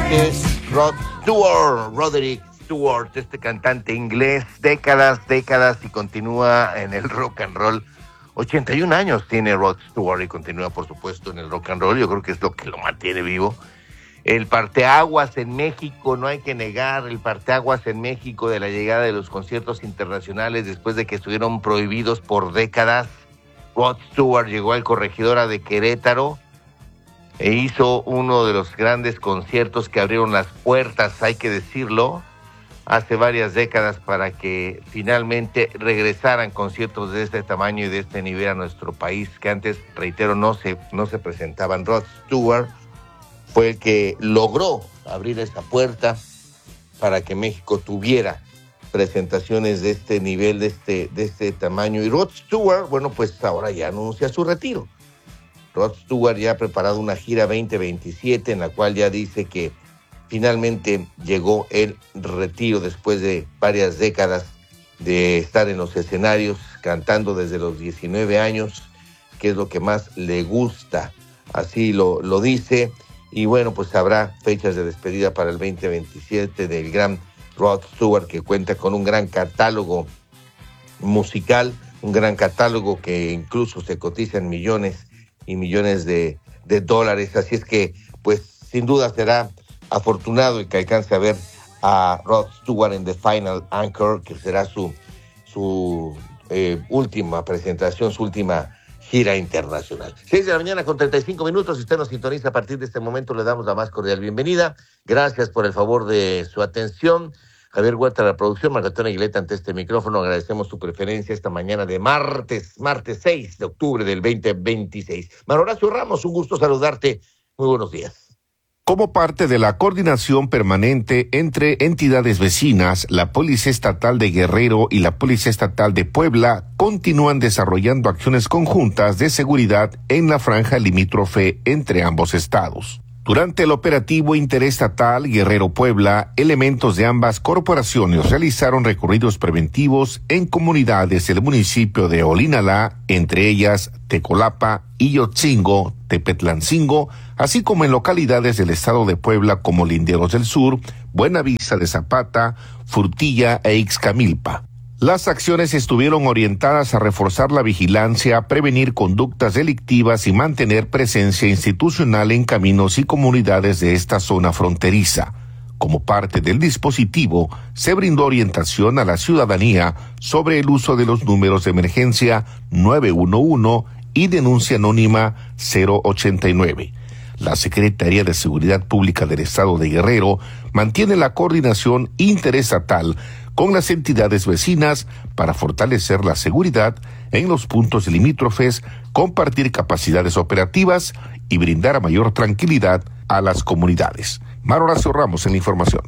Este es Rod Stewart, Roderick Stewart, este cantante inglés, décadas y continúa en el rock and roll. 81 años tiene Rod Stewart y continúa, por supuesto, en el rock and roll. Yo creo que es lo que lo mantiene vivo. El parteaguas en México, no hay que negar, el parteaguas en México de la llegada de los conciertos internacionales después de que estuvieron prohibidos por décadas. Rod Stewart llegó al Corregidora de Querétaro e hizo uno de los grandes conciertos que abrieron las puertas, hay que decirlo, hace varias décadas para que finalmente regresaran conciertos de este tamaño y de este nivel a nuestro país, que antes, reitero, no se presentaban. Rod Stewart fue el que logró abrir esa puerta para que México tuviera presentaciones de este nivel, de este tamaño. Y Rod Stewart, bueno, pues ahora ya anuncia su retiro. Rod Stewart ya ha preparado una gira 2027 en la cual ya dice que finalmente llegó el retiro después de varias décadas de estar en los escenarios cantando desde los 19 años, que es lo que más le gusta, así lo dice. Y bueno, pues habrá fechas de despedida para el 2027 del gran Rod Stewart, que cuenta con un gran catálogo musical, un gran catálogo que incluso se cotiza en millones y millones de dólares. Así es que, pues, sin duda será afortunado el que alcance a ver a Rod Stewart en The Final Anchor, que será su última presentación, su última gira internacional. 6 de la mañana con 35 minutos. Si usted nos sintoniza a partir de este momento, le damos la más cordial bienvenida. Gracias por el favor de su atención. Javier Huerta, la producción, Marco Antonio Aguileta ante este micrófono. Agradecemos su preferencia esta mañana de martes 6 de octubre del 2026. Manuel Horacio Ramos, un gusto saludarte. Muy buenos días. Como parte de la coordinación permanente entre entidades vecinas, la Policía Estatal de Guerrero y la Policía Estatal de Puebla continúan desarrollando acciones conjuntas de seguridad en la franja limítrofe entre ambos estados. Durante el operativo interestatal Guerrero-Puebla, elementos de ambas corporaciones realizaron recorridos preventivos en comunidades del municipio de Olinalá, entre ellas Tecolapa, Iyotzingo, Tepetlancingo, así como en localidades del estado de Puebla como Linderos del Sur, Buenavista de Zapata, Frutilla e Ixcamilpa. Las acciones estuvieron orientadas a reforzar la vigilancia, prevenir conductas delictivas y mantener presencia institucional en caminos y comunidades de esta zona fronteriza. Como parte del dispositivo, se brindó orientación a la ciudadanía sobre el uso de los números de emergencia 911 y denuncia anónima 089. La Secretaría de Seguridad Pública del Estado de Guerrero mantiene la coordinación interestatal con las entidades vecinas para fortalecer la seguridad en los puntos limítrofes, compartir capacidades operativas y brindar mayor tranquilidad a las comunidades. Mar Horacio Ramos en la información.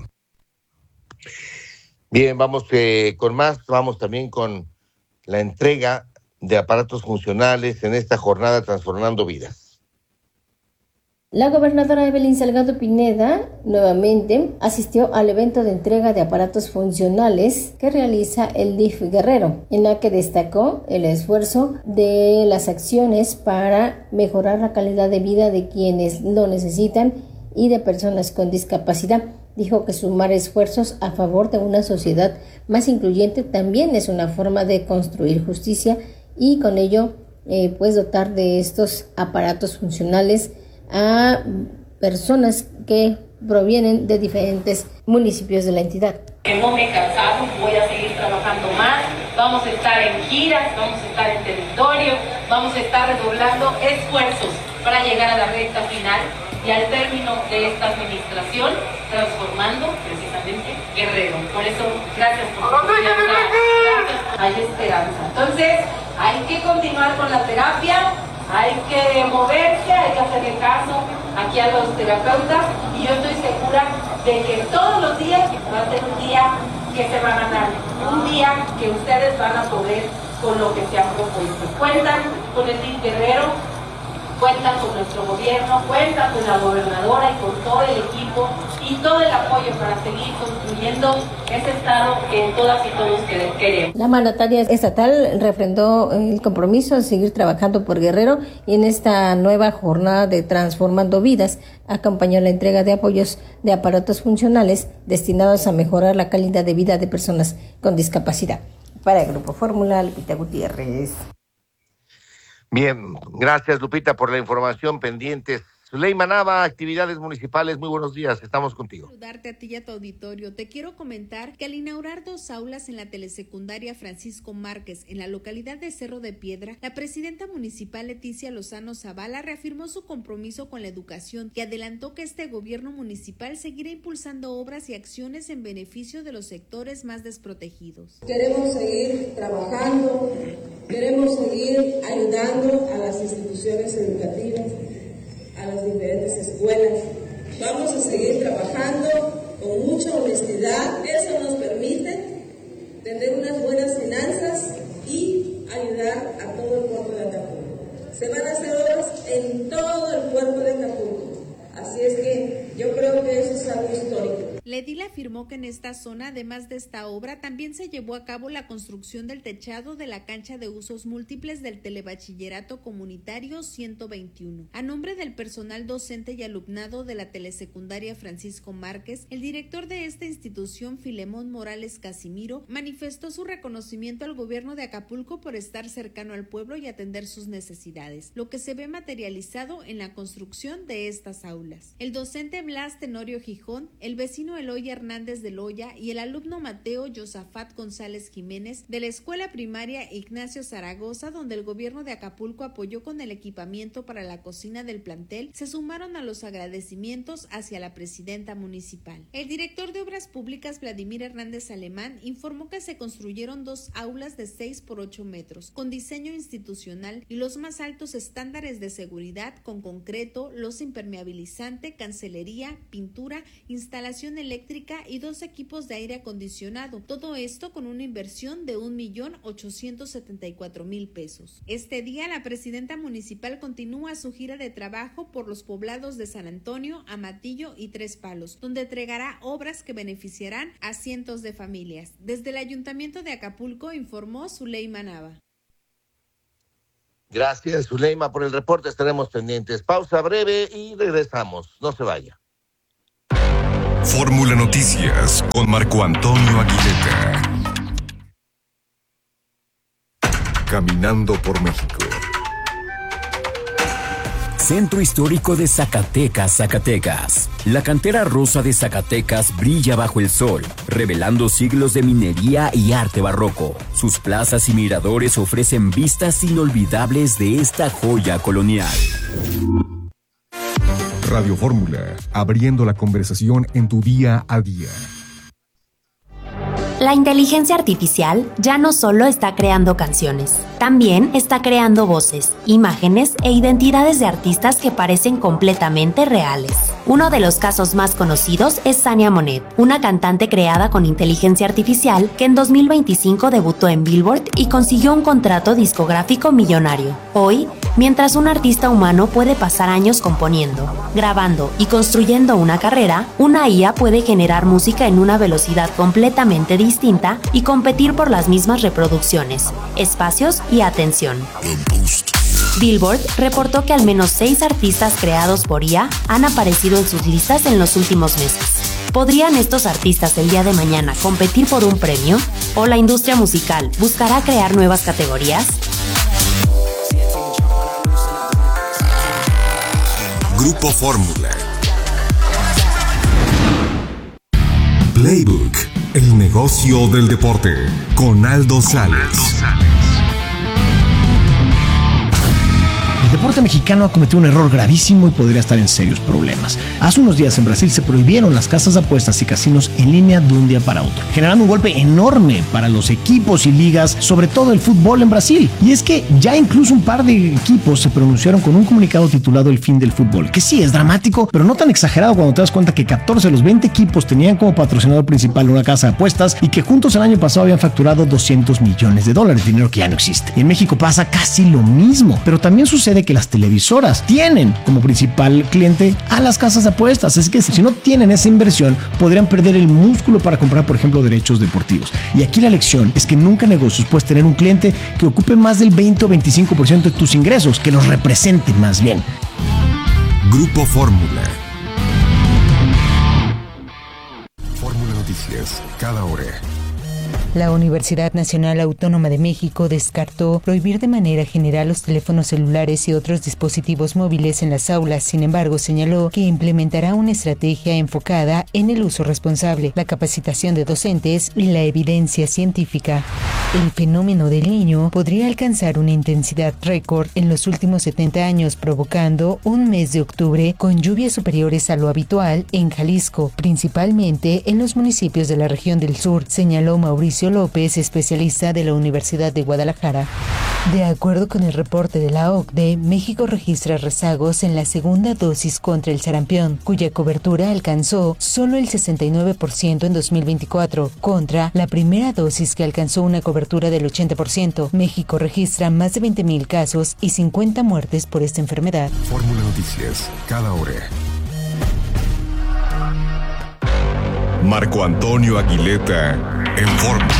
Bien, vamos con más, vamos también con la entrega de aparatos funcionales en esta jornada Transformando Vidas. La gobernadora Evelyn Salgado Pineda nuevamente asistió al evento de entrega de aparatos funcionales que realiza el DIF Guerrero, en la que destacó el esfuerzo de las acciones para mejorar la calidad de vida de quienes lo necesitan y de personas con discapacidad. Dijo que sumar esfuerzos a favor de una sociedad más incluyente también es una forma de construir justicia y con ello pues dotar de estos aparatos funcionales a personas que provienen de diferentes municipios de la entidad. Que no me he cansado, voy a seguir trabajando más, vamos a estar en giras, vamos a estar en territorio, vamos a estar redoblando esfuerzos para llegar a la recta final y al término de esta administración, transformando precisamente Guerrero. Por eso, gracias por su confianza, gracias, hay esperanza. Entonces, hay que continuar con la terapia. Hay que moverse, hay que hacerle caso aquí a los terapeutas y yo estoy segura de que todos los días va a ser un día que se va a ganar, un día que ustedes van a poder con lo que se han propuesto. Cuentan con el DIF Guerrero cuentan con nuestro gobierno, cuentan con la gobernadora y con todo el equipo y todo el apoyo para seguir construyendo ese estado que todas y todos queremos. La mandataria estatal refrendó el compromiso de seguir trabajando por Guerrero y en esta nueva jornada de Transformando Vidas acompañó la entrega de apoyos de aparatos funcionales destinados a mejorar la calidad de vida de personas con discapacidad. Para el Grupo Fórmula, Lupita Gutiérrez. Bien, gracias Lupita por la información. Pendientes. Zuleyma Nava, actividades municipales, muy buenos días, estamos contigo. Saludarte a ti y a tu auditorio. Te quiero comentar que al inaugurar 2 aulas en la telesecundaria Francisco Márquez en la localidad de Cerro de Piedra, la presidenta municipal Leticia Lozano Zavala reafirmó su compromiso con la educación y adelantó que este gobierno municipal seguirá impulsando obras y acciones en beneficio de los sectores más desprotegidos. Queremos seguir trabajando, queremos seguir ayudando a las instituciones educativas, a las diferentes escuelas. Vamos a seguir trabajando con mucha honestidad. Eso nos permite tener unas buenas finanzas y ayudar a todo el puerto de Acapulco. Se van a hacer obras en todo el puerto de Acapulco. Así es que yo creo que eso es algo histórico. La edil afirmó que en esta zona, además de esta obra, también se llevó a cabo la construcción del techado de la cancha de usos múltiples del Telebachillerato Comunitario 121. A nombre del personal docente y alumnado de la telesecundaria Francisco Márquez, el director de esta institución, Filemón Morales Casimiro, manifestó su reconocimiento al gobierno de Acapulco por estar cercano al pueblo y atender sus necesidades, lo que se ve materializado en la construcción de estas aulas. El docente Blas Tenorio Gijón, el vecino Eloy Hernández de Loya y el alumno Mateo Yosafat González Jiménez de la escuela primaria Ignacio Zaragoza, donde el gobierno de Acapulco apoyó con el equipamiento para la cocina del plantel, se sumaron a los agradecimientos hacia la presidenta municipal. El director de Obras Públicas, Vladimir Hernández Alemán, informó que se construyeron 2 aulas de 6 por 8 metros, con diseño institucional y los más altos estándares de seguridad, con concreto, losa impermeabilizante, cancelería, pintura, instalación eléctrica y 2 equipos de aire acondicionado. Todo esto con una inversión de 1,874,000 pesos. Este día, la presidenta municipal continúa su gira de trabajo por los poblados de San Antonio, Amatillo y Tres Palos, donde entregará obras que beneficiarán a cientos de familias. Desde el Ayuntamiento de Acapulco informó Zuleyma Nava. Gracias, Zuleyma, por el reporte. Estaremos pendientes. Pausa breve y regresamos. No se vaya. Fórmula Noticias con Marco Antonio Aguilera. Caminando por México. Centro Histórico de Zacatecas, Zacatecas. La cantera rosa de Zacatecas brilla bajo el sol, revelando siglos de minería y arte barroco. Sus plazas y miradores ofrecen vistas inolvidables de esta joya colonial. Radio Fórmula, abriendo la conversación en tu día a día. La inteligencia artificial ya no solo está creando canciones, también está creando voces, imágenes e identidades de artistas que parecen completamente reales. Uno de los casos más conocidos es Sania Monet, una cantante creada con inteligencia artificial que en 2025 debutó en Billboard y consiguió un contrato discográfico millonario. Hoy, mientras un artista humano puede pasar años componiendo, grabando y construyendo una carrera, una IA puede generar música en una velocidad completamente distinta y competir por las mismas reproducciones, espacios y atención. Billboard reportó que al menos 6 artistas creados por IA han aparecido en sus listas en los últimos meses. ¿Podrían estos artistas el día de mañana competir por un premio? ¿O la industria musical buscará crear nuevas categorías? Grupo Fórmula. Playbook, el negocio del deporte, con Aldo Sales. El deporte mexicano ha cometido un error gravísimo y podría estar en serios problemas. Hace unos días en Brasil se prohibieron las casas de apuestas y casinos en línea de un día para otro, generando un golpe enorme para los equipos y ligas, sobre todo el fútbol en Brasil. Y es que ya incluso un par de equipos se pronunciaron con un comunicado titulado El fin del fútbol, que sí es dramático, pero no tan exagerado cuando te das cuenta que 14 de los 20 equipos tenían como patrocinador principal una casa de apuestas y que juntos el año pasado habían facturado $200 millones, dinero que ya no existe. Y en México pasa casi lo mismo, pero también sucede que las televisoras tienen como principal cliente a las casas de apuestas. Es que si no tienen esa inversión, podrían perder el músculo para comprar, por ejemplo, derechos deportivos. Y aquí la lección es que nunca en negocios puedes tener un cliente que ocupe más del 20 o 25% de tus ingresos, que los represente más bien. Grupo Fórmula. Fórmula Noticias, cada hora. La Universidad Nacional Autónoma de México descartó prohibir de manera general los teléfonos celulares y otros dispositivos móviles en las aulas. Sin embargo, señaló que implementará una estrategia enfocada en el uso responsable, la capacitación de docentes y la evidencia científica. El fenómeno del Niño podría alcanzar una intensidad récord en los últimos 70 años, provocando un mes de octubre con lluvias superiores a lo habitual en Jalisco, principalmente en los municipios de la región del sur, señaló Mauricio López, especialista de la Universidad de Guadalajara. De acuerdo con el reporte de la OCDE, México registra rezagos en la segunda dosis contra el sarampión, cuya cobertura alcanzó solo el 69% en 2024, contra la primera dosis que alcanzó una cobertura del 80%. México registra más de 20,000 casos y 50 muertes por esta enfermedad. Fórmula Noticias, cada hora. Marco Antonio Aguileta, en Fórmula.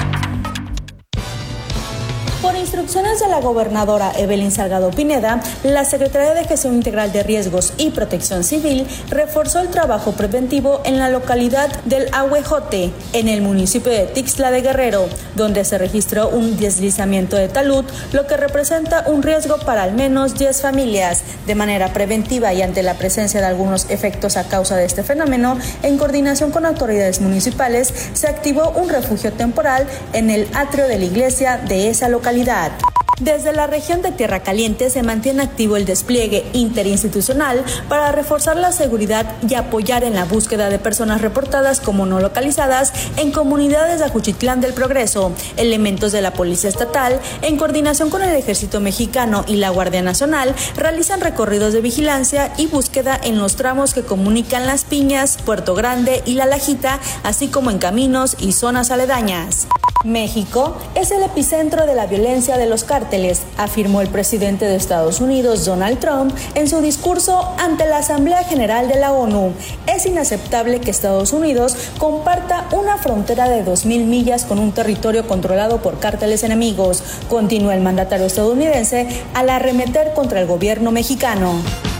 Por instrucciones de la gobernadora Evelyn Salgado Pineda, la Secretaría de Gestión Integral de Riesgos y Protección Civil reforzó el trabajo preventivo en la localidad del Ahuejote, en el municipio de Tixla de Guerrero, donde se registró un deslizamiento de talud, lo que representa un riesgo para al menos 10 familias. De manera preventiva y ante la presencia de algunos efectos a causa de este fenómeno, en coordinación con autoridades municipales, se activó un refugio temporal en el atrio de la iglesia de esa localidad. Desde la región de Tierra Caliente se mantiene activo el despliegue interinstitucional para reforzar la seguridad y apoyar en la búsqueda de personas reportadas como no localizadas en comunidades de Ajuchitlán del Progreso. Elementos de la Policía Estatal, en coordinación con el Ejército Mexicano y la Guardia Nacional, realizan recorridos de vigilancia y búsqueda en los tramos que comunican Las Piñas, Puerto Grande y La Lajita, así como en caminos y zonas aledañas. México es el epicentro de la violencia de los cárteles, afirmó el presidente de Estados Unidos, Donald Trump, en su discurso ante la Asamblea General de la ONU. Es inaceptable que Estados Unidos comparta una frontera de 2,000 millas con un territorio controlado por cárteles enemigos, continuó el mandatario estadounidense al arremeter contra el gobierno mexicano.